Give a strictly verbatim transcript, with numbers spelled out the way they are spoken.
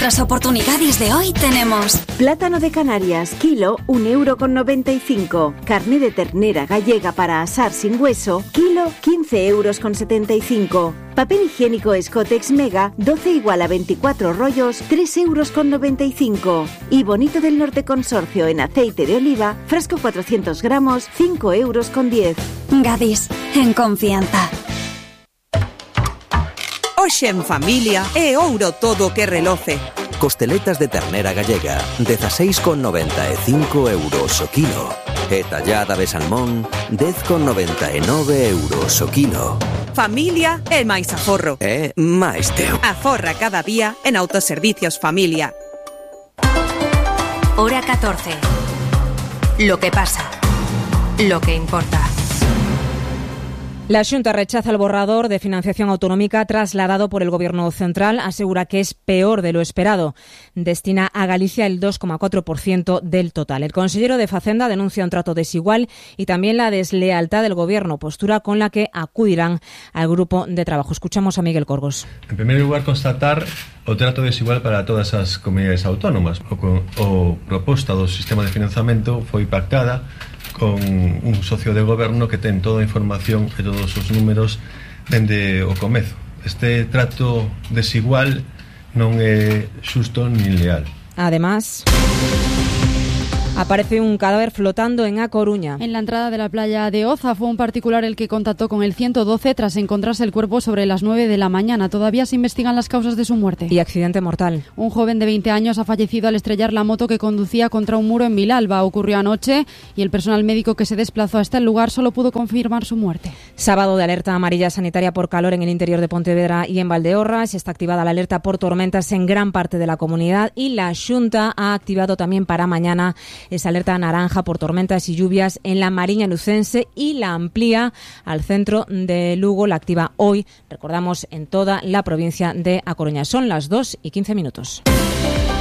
las oportunidades de hoy tenemos plátano de Canarias, kilo, un euro con noventa y cinco. Carne de ternera gallega para asar sin hueso, kilo, quince euros con setenta y cinco. Papel higiénico Escotex Mega, doce igual a veinticuatro rollos, tres euros con noventa y cinco. Y Bonito del Norte Consorcio en aceite de oliva, frasco cuatrocientos gramos, cinco euros con diez. Gadis, en confianza. Hoxe en familia é ouro todo que reloce. Costeletas de ternera gallega, dezaseis con noventa e cinco euros o kilo. E tallada de salmón, dez con noventa e nove euros o kilo. Familia é máis aforro. É máis teu. Aforra cada día en Autoservicios Familia. Hora catorce. Lo que pasa. Lo que importa. La Xunta rechaza el borrador de financiación autonómica trasladado por el Gobierno central. Asegura que es peor de lo esperado. Destina a Galicia el dos coma cuatro por ciento del total. El consellero de Facenda denuncia un trato desigual y también la deslealtad del Gobierno, postura con la que acudirán al grupo de trabajo. Escuchamos a Miguel Corgos. En primer lugar, constatar o trato desigual para todas as comunidades autónomas. O, o proposta do sistema de financiamento foi pactada con un socio de goberno que ten toda a información e todos os números dende o comezo. Este trato desigual non é xusto nin leal. Además, aparece un cadáver flotando en A Coruña. En la entrada de la playa de Oza fue un particular el que contactó con el ciento doce tras encontrarse el cuerpo sobre las nueve de la mañana. Todavía se investigan las causas de su muerte. Y accidente mortal. Un joven de veinte años ha fallecido al estrellar la moto que conducía contra un muro en Vilalba. Ocurrió anoche y el personal médico que se desplazó hasta el lugar solo pudo confirmar su muerte. Sábado de alerta amarilla sanitaria por calor en el interior de Pontevedra y en Valdeorras. Está activada la alerta por tormentas en gran parte de la comunidad y la Xunta ha activado también para mañana esa alerta naranja por tormentas y lluvias en la Mariña Lucense y la amplía al centro de Lugo. La activa hoy, recordamos, en toda la provincia de A Coruña. Son las dos y quince minutos.